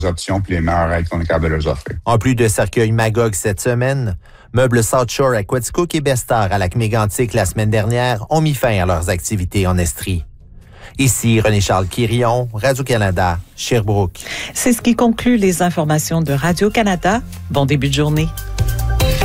options et les meilleures aides qu'on est capable de leur offrir. En plus de cercueil Magog cette semaine, Meubles South Shore à Quaticook et Bestar à Lac-Mégantic la semaine dernière ont mis fin à leurs activités en Estrie. Ici René-Charles Quirion, Radio-Canada, Sherbrooke. C'est ce qui conclut les informations de Radio-Canada. Bon début de journée.